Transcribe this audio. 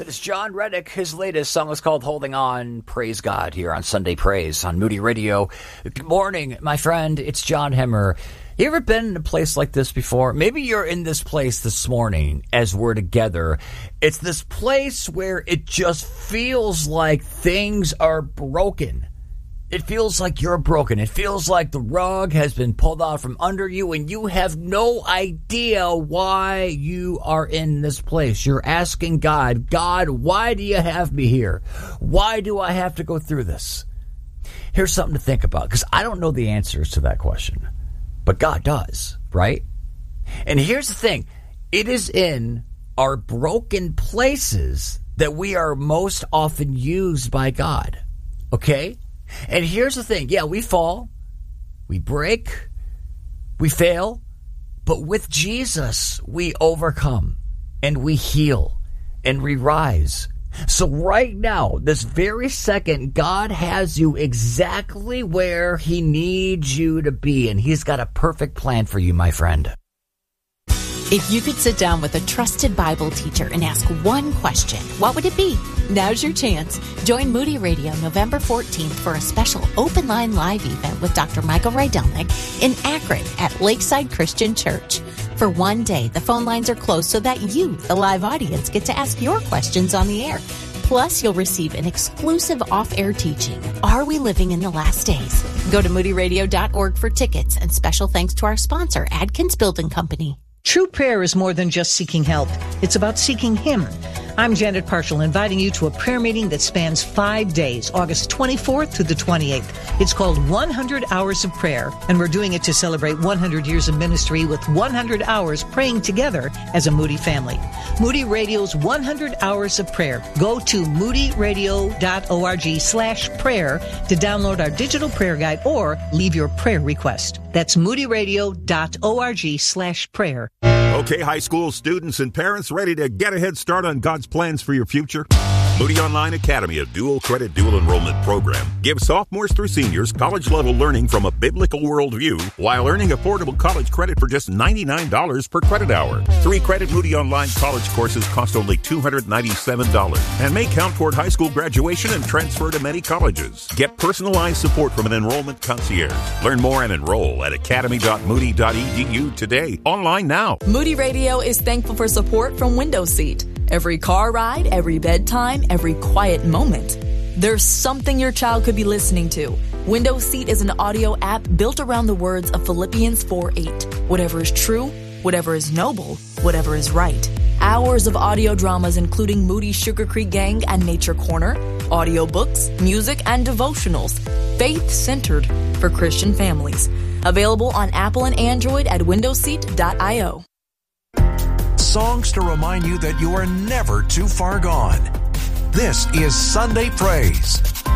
That is John Reddick. His latest song is called Holding On. Praise God here on Sunday Praise on Moody Radio. Good morning, my friend. It's John Hemmer. You ever been in a place like this before? Maybe you're in this place this morning as we're together. It's this place where it just feels like things are broken. It feels like you're broken. It feels like the rug has been pulled out from under you and you have no idea why you are in this place. You're asking God, why do you have me here? Why do I have to go through this? Here's something to think about, because I don't know the answers to that question, but God does, right? And here's the thing. It is in our broken places that we are most often used by God, okay? And here's the thing. Yeah, we fall, we break, we fail, but with Jesus, we overcome and we heal and we rise. So right now, this very second, God has you exactly where he needs you to be, and he's got a perfect plan for you, my friend. If you could sit down with a trusted Bible teacher and ask one question, what would it be? Now's your chance. Join Moody Radio November 14th for a special open line live event with Dr. Michael Rydelnik in Akron at Lakeside Christian Church. For one day, the phone lines are closed so that you, the live audience, get to ask your questions on the air. Plus, you'll receive an exclusive off-air teaching, Are We Living in the Last Days? Go to moodyradio.org for tickets, and special thanks to our sponsor, Adkins Building Company. True prayer is more than just seeking help. It's about seeking Him. I'm Janet Parshall, inviting you to a prayer meeting that spans 5 days, August 24th to the 28th. It's called 100 Hours of Prayer, and we're doing it to celebrate 100 years of ministry with 100 hours praying together as a Moody family. Moody Radio's 100 Hours of Prayer. Go to moodyradio.org/prayer to download our digital prayer guide or leave your prayer request. That's moodyradio.org/prayer. Okay, high school students and parents ready to get a head start on God's plans for your future? Moody Online Academy, a dual credit, dual enrollment program, gives sophomores through seniors college-level learning from a biblical worldview while earning affordable college credit for just $99 per credit hour. 3-credit Moody Online college courses cost only $297 and may count toward high school graduation and transfer to many colleges. Get personalized support from an enrollment concierge. Learn more and enroll at academy.moody.edu today. Online now. Moody Radio is thankful for support from Window Seat. Every car ride, every bedtime, every quiet moment. There's something your child could be listening to. Window Seat is an audio app built around the words of Philippians 4:8. Whatever is true, whatever is noble, whatever is right. Hours of audio dramas including Moody Sugar Creek Gang and Nature Corner, audiobooks, music, and devotionals. Faith-centered for Christian families. Available on Apple and Android at windowseat.io. Songs to remind you that you are never too far gone. This is Sunday Praise.